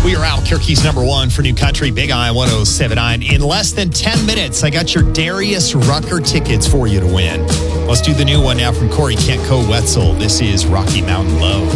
We are Albuquerque's number one for new country, Big I 1079. In less than 10 minutes, I got your Darius Rucker tickets for you to win. Let's do the new one now from Corey Kent Wetzel. This is Rocky Mountain Love.